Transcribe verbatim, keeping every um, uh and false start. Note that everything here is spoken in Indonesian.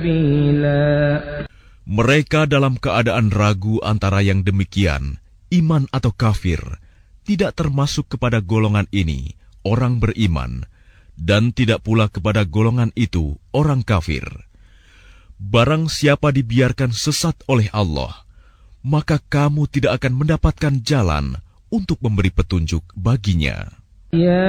Mereka dalam keadaan ragu antara yang demikian, iman atau kafir, tidak termasuk kepada golongan ini, orang beriman, dan tidak pula kepada golongan itu, orang kafir. Barang siapa dibiarkan sesat oleh Allah, maka kamu tidak akan mendapatkan jalan untuk memberi petunjuk baginya.